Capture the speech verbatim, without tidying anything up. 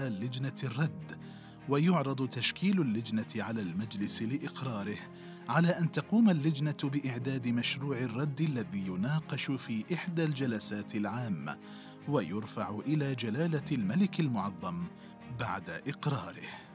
إلى لجنة الرد، ويعرض تشكيل اللجنة على المجلس لإقراره، على أن تقوم اللجنة بإعداد مشروع الرد الذي يناقش في إحدى الجلسات العامة، ويرفع إلى جلالة الملك المعظم بعد إقراره.